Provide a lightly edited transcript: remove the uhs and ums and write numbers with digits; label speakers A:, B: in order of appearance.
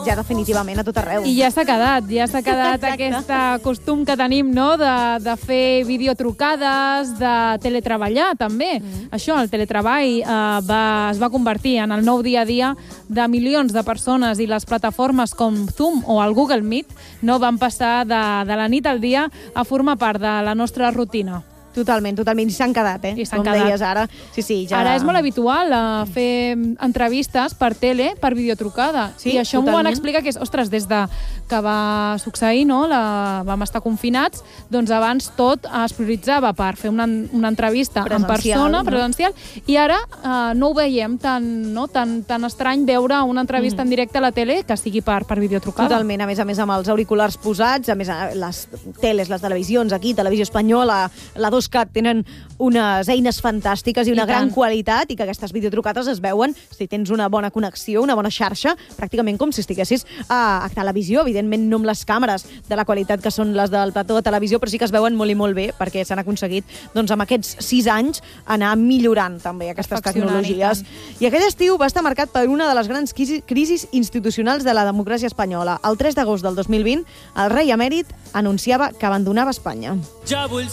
A: ja definitivament a tot arreu.
B: I ja s'ha quedat aquest costum que tenim, no?, de fer videotrucades, de teletreballar, també. Això, el teletreball es va convertir en el nou dia a dia de milions de persones i les plataformes com Zoom o el Google Meet no van passar de la nit al dia a formar part de la nostra rutina.
A: Totalment. I s'han quedat, com deies ara. Sí, ja...
B: Ara és molt habitual fer entrevistes per tele, per videotrucada.
A: Sí,
B: i això
A: totalment.
B: m'ho van explicar que és, ostres, des de que va succeir, no?, vam estar confinats, doncs abans tot es prioritzava per fer una entrevista en persona, presencial, i ara no ho veiem tan estrany veure una entrevista en directe a la tele que sigui per videotrucada.
A: Totalment, a més amb els auriculars posats, a més les teles, les televisions aquí, Televisió Espanyola, la 2CAT tenen unes eines fantàstiques i una gran qualitat, i que aquestes videotrucades es veuen, si tens una bona connexió, una bona xarxa, pràcticament com si estiguessis a televisió, evidentment no amb les càmeres de la qualitat que són les del plató de televisió, però sí que es veuen molt i molt bé, perquè s'han aconseguit, doncs, amb aquests 6 anys, anar millorant també aquestes tecnologies. I aquell estiu va estar marcat per una de les grans crisis institucionals de la democràcia espanyola. El 3 d'agost del 2020, el rei emèrit anunciava que abandonava Espanya.
C: Ja vull